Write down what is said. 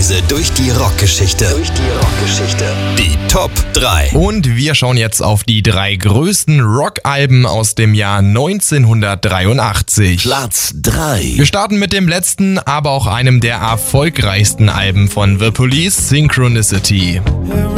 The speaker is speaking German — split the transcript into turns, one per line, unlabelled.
Reise durch die Rockgeschichte. Die Top 3.
Und wir schauen jetzt auf die 3 größten Rockalben aus dem Jahr 1983.
Platz 3.
Wir starten mit dem letzten, aber auch einem der erfolgreichsten Alben von The Police, Synchronicity.
And